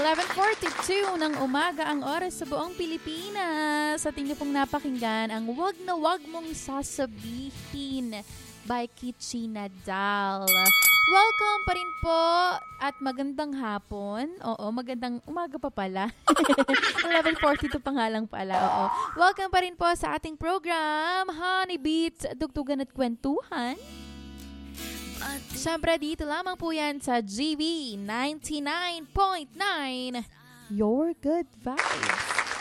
11:42 ng umaga ang oras sa buong Pilipinas. At inyo pong napakinggan ang Wag na Wag Mong Sasabihin by Kichi Nadal. Welcome pa rin po at magandang hapon. Oo, magandang umaga pa pala. 11:42 pa nga lang pala. Oo. Welcome pa rin po sa ating program, Honey Beats, Dugtugan at Kwentuhan. Siyempre dito lamang po yan sa GB 99.9 Your Good Vibes.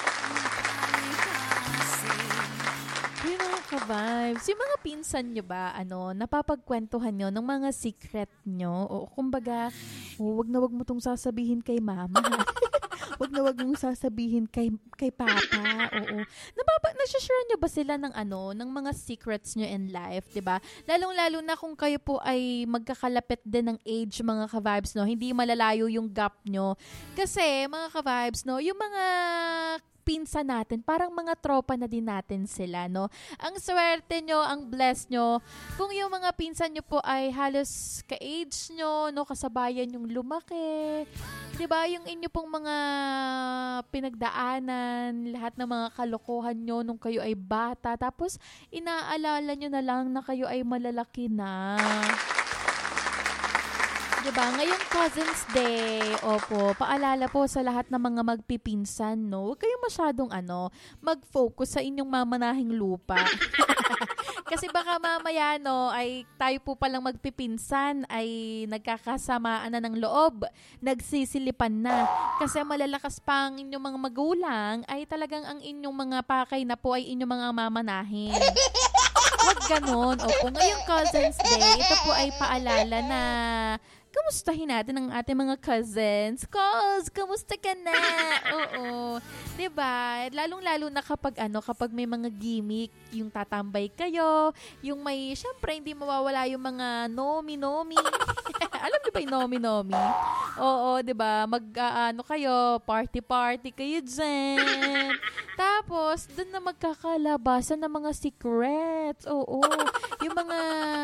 Yung mga ka-vibes, yung mga pinsan nyo ba, napapagkwentuhan nyo ng mga secret nyo? O kumbaga, wag na wag mo tong sasabihin kay mama. Wag na wag mong sasabihin kay papa. Oo. Nasi-share nyo ba sila ng ng mga secrets nyo in life, 'di ba? Lalong-lalo na kung kayo po ay magkakalapit din ng age, mga ka-vibes, no? Hindi malalayo yung gap nyo. Kasi mga ka-vibes, no, yung mga pinsan natin, parang mga tropa na din natin sila, no? Ang swerte nyo, ang bless nyo, kung yung mga pinsan nyo po ay halos ka-age nyo, no? Kasabayan yung lumaki, diba? Yung inyo pong mga pinagdaanan, lahat ng mga kalokohan nyo nung kayo ay bata, tapos inaalala nyo na lang na kayo ay malalaki na. Diba? Ngayong Cousin's Day, opo, paalala po sa lahat ng mga magpipinsan, no? Huwag kayong masyadong mag-focus sa inyong mamanahing lupa. Kasi baka mamaya, no, ay tayo po palang magpipinsan ay nagkakasamaan na ng loob, nagsisilipan na. Kasi malalakas pa ang inyong mga magulang, ay talagang ang inyong mga pakay na po ay inyong mga mamanahin. Huwag ganon. Opo, ngayong Cousin's Day, ito po ay paalala na kamustahin natin ang ating mga cousins. Cause, kamusta ka na? Oo. Diba? Lalong-lalo na kapag may mga gimmick, yung tatambay kayo, yung may, syempre, hindi mawawala yung mga nomi-nomi. Alam niyo ba yung nomi-nomi? Oo, diba? Kayo, party-party kayo dyan. Tapos, dun na magkakalabasan ng mga secrets. Oo. Yung mga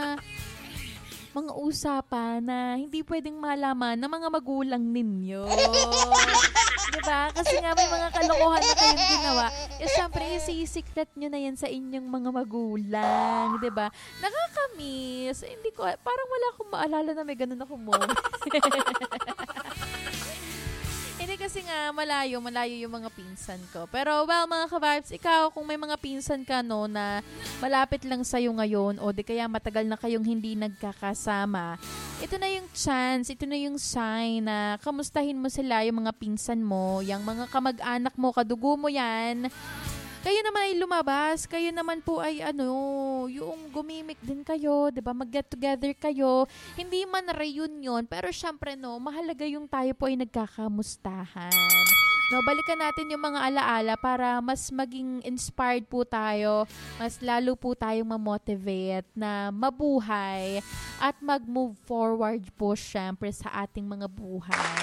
usapan na hindi pwedeng malaman ng mga magulang ninyo. Diba? Kasi nga may mga kalokohan na kayong ginawa. Siyempre, isi-secret nyo na yan sa inyong mga magulang. Diba? Nakakamiss. Hindi ko, parang wala akong maalala na may ganun akong moment. Hindi kasi nga malayo yung mga pinsan ko. Pero well, mga ka-vibes, ikaw kung may mga pinsan ka na malapit lang sa'yo ngayon o di kaya matagal na kayong hindi nagkakasama, ito na yung chance, ito na yung sign na kamustahin mo sila, yung mga pinsan mo, yung mga kamag-anak mo, kadugo mo yan. Kayo naman ay lumabas, kayo naman po ay yung gumimik din kayo, 'di ba? Mag-get together kayo. Hindi man reunion, pero syempre mahalaga yung tayo po ay nagkakamustahan. No, balikan natin yung mga alaala para mas maging inspired po tayo, mas lalo po tayong ma-motivate na mabuhay at mag-move forward po syempre sa ating mga buhay.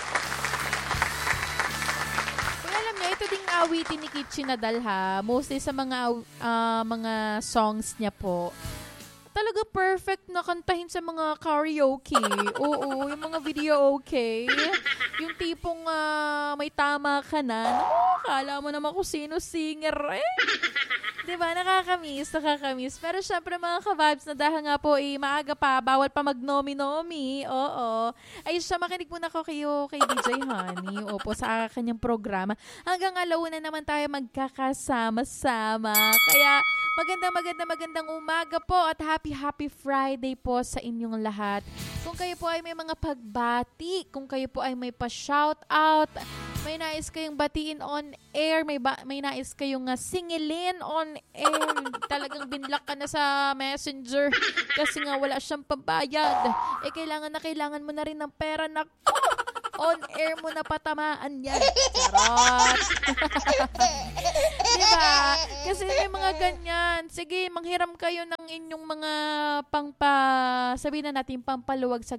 Ito ding awitin ni Kichi Nadal, ha. Mostly sa mga songs niya po. Talaga perfect na kantahin sa mga karaoke. Oo, yung mga video okay. Yung tipong may tama ka na. Kala mo naman kung sino singer eh. Diba? Nakakamiss. Pero syempre mga ka-vibes na dahil nga po maaga pa, bawal pa mag-nomi-nomi. Oo. Ay siya, makinig muna ko kay DJ Honey. Opo, sa kanyang programa. Hanggang alauna naman tayo magkakasama-sama. Kaya magandang umaga po at happy Friday po sa inyong lahat. Kung kayo po ay may mga pagbati, kung kayo po ay may pa-shoutout, may nais kayong batiin on air, may nais kayong singilin on air, talagang binlock ka na sa messenger kasi nga wala siyang pambayad, kailangan mo na rin ng pera na on air mo na patamaan yan. Charot. Diba? Kasi may mga ganyan. Sige, manghiram kayo ng inyong mga sabihin na natin, pampaluwag sa